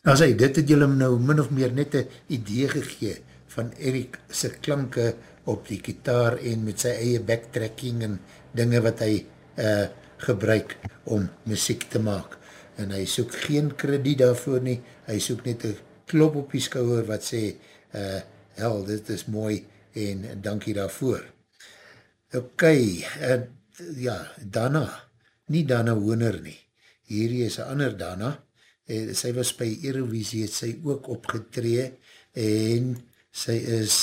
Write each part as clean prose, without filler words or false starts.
As hy, dit het julle nou min of meer net een idee gegee van Eric sy klanke op die gitaar en met sy eie backtracking en dinge wat hy gebruik om muziek te maak. En hy soek geen krediet daarvoor nie, hy soek net een klop op die skouwer wat sê, hel, dit is mooi en dankie daarvoor. Ok, ja, Dana, nie Dana Honer nie, hierdie is een ander Dana, sy was by Eurovisie, het sy ook opgetree en sy is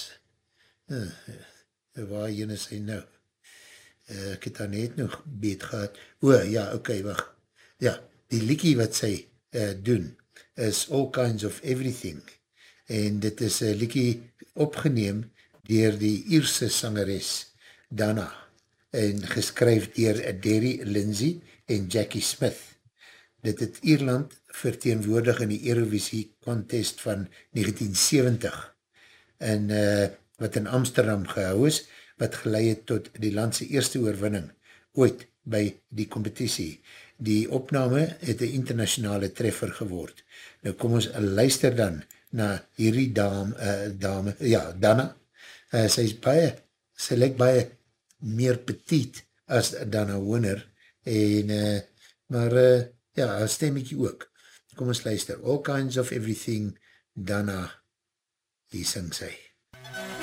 waar jyne sy nou? Ek het daar net nog beet gehad. Ja, ok, wacht. Ja, die liekie wat sy doen is All Kinds of Everything en dit is een liekie opgeneem dier die Ierse sangeres Dana en geskryf dier Derry Lindsay en Jackie Smith. Dit het Ierland verteenwoordig in die Eurovisie contest van 1970 en wat in Amsterdam gehou is, wat geleid het tot die landse eerste oorwinning ooit by die competitie. Die opname het een internationale treffer geword. Nou kom ons luister dan na hierdie dame, ja, Dana. Sy is baie, sy lyk baie meer petit as Dana Honer en maar ja, haar stemmetje ook. Kom ons luister. All Kinds of Everything, Dana, die sing sy.